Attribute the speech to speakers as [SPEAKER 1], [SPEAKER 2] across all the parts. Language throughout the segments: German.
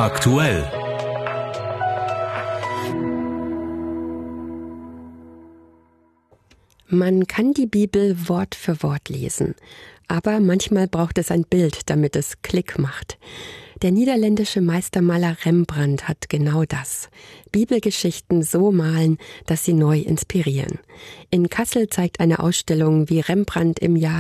[SPEAKER 1] Aktuell.
[SPEAKER 2] Man kann die Bibel Wort für Wort lesen, aber manchmal braucht es ein Bild, damit es Klick macht. Der niederländische Meistermaler Rembrandt hat genau das. Bibelgeschichten so malen, dass sie neu inspirieren. In Kassel zeigt eine Ausstellung, wie Rembrandt im Jahr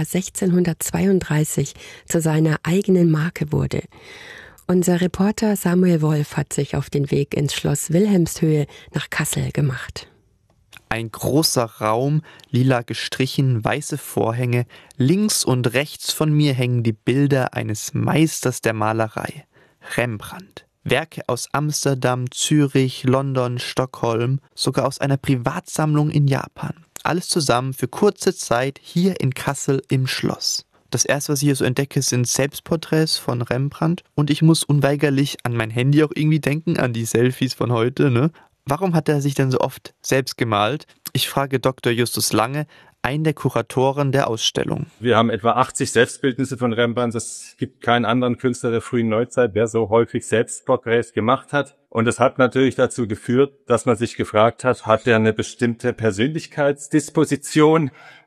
[SPEAKER 2] 1632 zu seiner eigenen Marke wurde. Unser Reporter Samuel Wolf hat sich auf den Weg ins Schloss Wilhelmshöhe nach Kassel gemacht.
[SPEAKER 3] Ein großer Raum, lila gestrichen, weiße Vorhänge. Links und rechts von mir hängen die Bilder eines Meisters der Malerei, Rembrandt. Werke aus Amsterdam, Zürich, London, Stockholm, sogar aus einer Privatsammlung in Japan. Alles zusammen für kurze Zeit hier in Kassel im Schloss. Das erste, was ich hier so entdecke, sind Selbstporträts von Rembrandt. Und ich muss unweigerlich an mein Handy auch irgendwie denken, an die Selfies von heute, ne? Warum hat er sich denn so oft selbst gemalt? Ich frage Dr. Justus Lange, einen der Kuratoren der Ausstellung.
[SPEAKER 4] Wir haben etwa 80 Selbstbildnisse von Rembrandt. Es gibt keinen anderen Künstler der frühen Neuzeit, der so häufig Selbstporträts gemacht hat. Und es hat natürlich dazu geführt, dass man sich gefragt hat er eine bestimmte Persönlichkeitsdisposition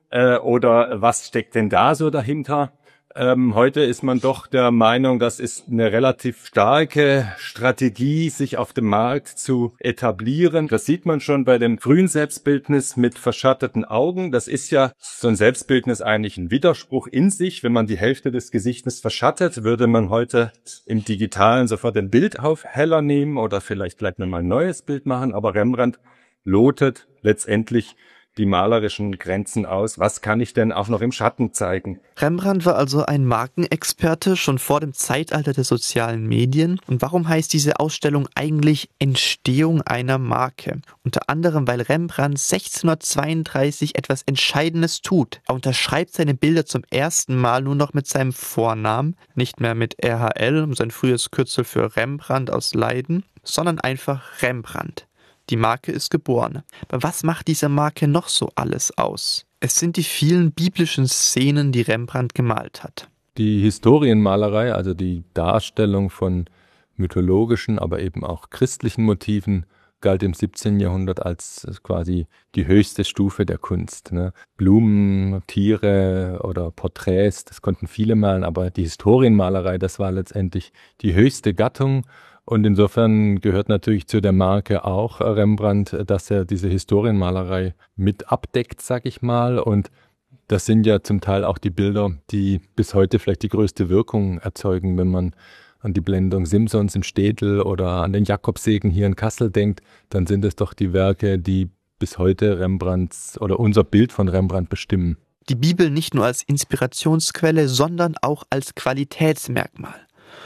[SPEAKER 4] oder was steckt denn da so dahinter? Heute ist man doch der Meinung, das ist eine relativ starke Strategie, sich auf dem Markt zu etablieren. Das sieht man schon bei dem frühen Selbstbildnis mit verschatteten Augen. Das ist ja so ein Selbstbildnis eigentlich ein Widerspruch in sich. Wenn man die Hälfte des Gesichtes verschattet, würde man heute im Digitalen sofort den Bildaufheller nehmen oder vielleicht nochmal ein neues Bild machen. Aber Rembrandt lotet letztendlich die malerischen Grenzen aus. Was kann ich denn auch noch im Schatten zeigen?
[SPEAKER 3] Rembrandt war also ein Markenexperte schon vor dem Zeitalter der sozialen Medien. Und warum heißt diese Ausstellung eigentlich Entstehung einer Marke? Unter anderem, weil Rembrandt 1632 etwas Entscheidendes tut. Er unterschreibt seine Bilder zum ersten Mal nur noch mit seinem Vornamen, nicht mehr mit RHL, sein frühes Kürzel für Rembrandt aus Leiden, sondern einfach Rembrandt. Die Marke ist geboren. Aber was macht diese Marke noch so alles aus? Es sind die vielen biblischen Szenen, die Rembrandt gemalt hat.
[SPEAKER 5] Die Historienmalerei, also die Darstellung von mythologischen, aber eben auch christlichen Motiven, galt im 17. Jahrhundert als quasi die höchste Stufe der Kunst. Blumen, Tiere oder Porträts, das konnten viele malen, aber die Historienmalerei, das war letztendlich die höchste Gattung. Und insofern gehört natürlich zu der Marke auch Rembrandt, dass er diese Historienmalerei mit abdeckt, sag ich mal. Und das sind ja zum Teil auch die Bilder, die bis heute vielleicht die größte Wirkung erzeugen, wenn man an die Blendung Simsons im Städel oder an den Jakobsegen hier in Kassel denkt, dann sind es doch die Werke, die bis heute Rembrandts oder unser Bild von Rembrandt bestimmen.
[SPEAKER 3] Die Bibel nicht nur als Inspirationsquelle, sondern auch als Qualitätsmerkmal.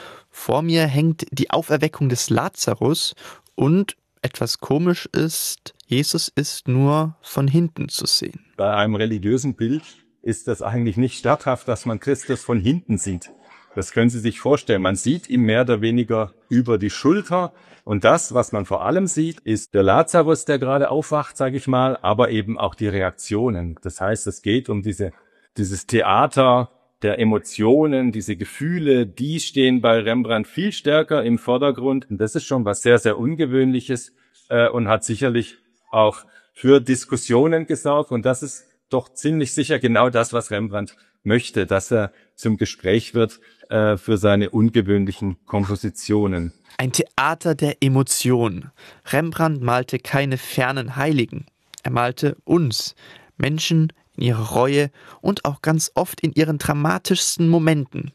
[SPEAKER 3] Vor mir hängt die Auferweckung des Lazarus und etwas komisch ist, Jesus ist nur von hinten zu sehen.
[SPEAKER 4] Bei einem religiösen Bild ist das eigentlich nicht statthaft, dass man Christus von hinten sieht. Das können Sie sich vorstellen. Man sieht ihm mehr oder weniger über die Schulter. Und das, was man vor allem sieht, ist der Lazarus, der gerade aufwacht, sage ich mal, aber eben auch die Reaktionen. Das heißt, es geht um dieses Theater der Emotionen, diese Gefühle, die stehen bei Rembrandt viel stärker im Vordergrund. Und das ist schon was sehr, sehr Ungewöhnliches und hat sicherlich auch für Diskussionen gesorgt. Und das ist doch ziemlich sicher genau das, was Rembrandt möchte, dass er zum Gespräch wird für seine ungewöhnlichen Kompositionen.
[SPEAKER 3] Ein Theater der Emotionen. Rembrandt malte keine fernen Heiligen. Er malte uns, Menschen in ihrer Reue und auch ganz oft in ihren dramatischsten Momenten.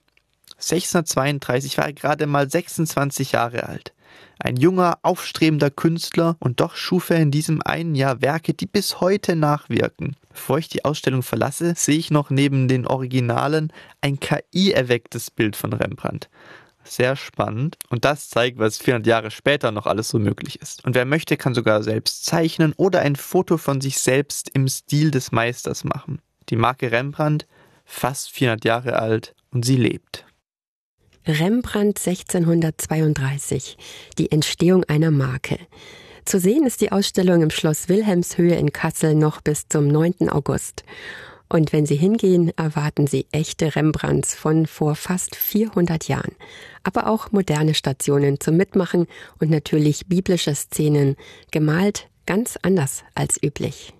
[SPEAKER 3] 1632 war er gerade mal 26 Jahre alt. Ein junger, aufstrebender Künstler und doch schuf er in diesem einen Jahr Werke, die bis heute nachwirken. Bevor ich die Ausstellung verlasse, sehe ich noch neben den Originalen ein KI-erwecktes Bild von Rembrandt. Sehr spannend. Und das zeigt, was 400 Jahre später noch alles so möglich ist. Und wer möchte, kann sogar selbst zeichnen oder ein Foto von sich selbst im Stil des Meisters machen. Die Marke Rembrandt, fast 400 Jahre alt und sie lebt.
[SPEAKER 2] Rembrandt 1632, die Entstehung einer Marke. Zu sehen ist die Ausstellung im Schloss Wilhelmshöhe in Kassel noch bis zum 9. August. Und wenn Sie hingehen, erwarten Sie echte Rembrandts von vor fast 400 Jahren. Aber auch moderne Stationen zum Mitmachen und natürlich biblische Szenen, gemalt ganz anders als üblich.